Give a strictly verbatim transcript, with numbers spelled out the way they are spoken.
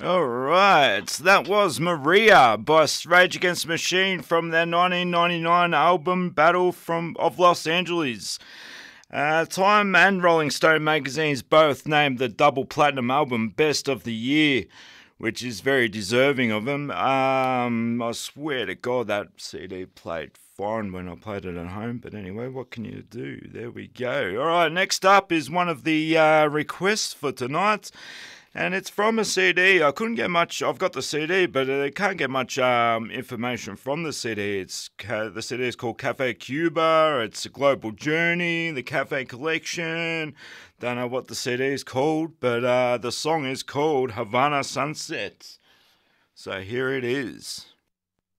Alright, that was Maria by Rage Against the Machine from their nineteen ninety-nine album Battle from of Los Angeles. Uh, Time and Rolling Stone magazines both named the double platinum album Best of the Year, which is very deserving of them. Um, I swear to God that C D played fine when I played it at home, but anyway, what can you do? There we go. Alright, next up is one of the uh, requests for tonight. And it's from a C D. I couldn't get much. I've got the C D, but I can't get much um, information from the C D. It's the C D is called Cafe Cuba. It's a global journey. The Cafe Collection. Don't know what the C D is called, but uh, the song is called Havana Sunset. So here it is.